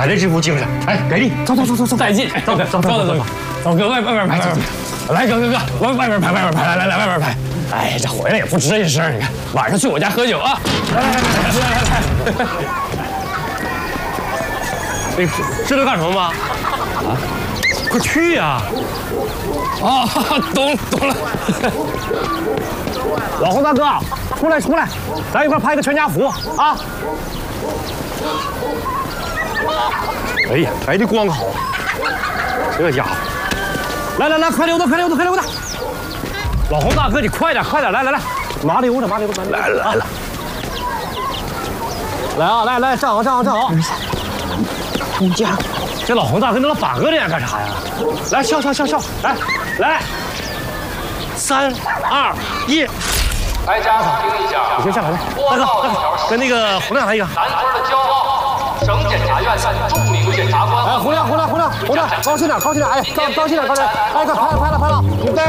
还得这副精神。哎，给力！走， 再进！走，哥，外边排，来，哥，往外边排，来，外边排。哎，这回来也不吱一声，你看，晚上去我家喝酒啊！来！ 你知道干什么吗？啊，快去呀！ 哦，懂了。 老洪大哥，出来，咱一块拍个全家福啊！哎呀，拍的光好，这家伙！来，快溜达！老洪大哥，你快点，来，麻溜着，来啊，来，站好！出家，这老洪大哥那老板哥这样干啥呀？来，笑，来，3、2、1。 大家听一下， 你先下来，大哥，跟那个洪亮来一个。 南村的骄傲，省检察院著名检察官。 哎，洪亮，高兴点，哎，高兴点，哎，快拍了，预备。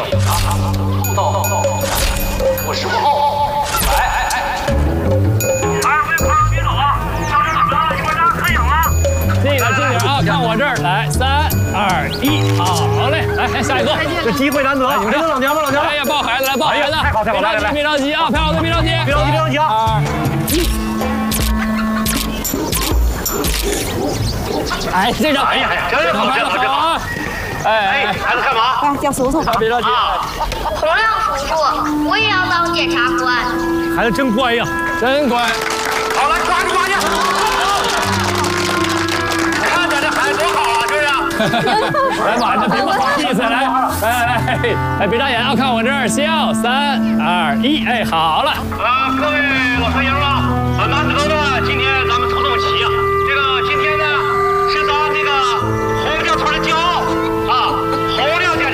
我10步后，来。2位快让别走啊！小车等着了，你们大家看影了。 近点啊，看我这儿，来，3、2、1，好嘞，来下一个。 这机会难得，你们这老娘们。 哎呀，抱孩子， 太好，来， 别着急啊，漂亮的别着急啊。2、1。哎，这张， 哎呀，真好啊！哎，孩子干嘛？ 叫叔叔。 别着急。 洪亮叔叔，我也要当检察官。 孩子真乖呀， 真乖。 好，来抓去！看着这孩子多好啊，是不是？ 来吧，这别不好意思，来，别眨眼啊，看我这儿，笑，3、2、1，哎，好了。 各位老乡爷们。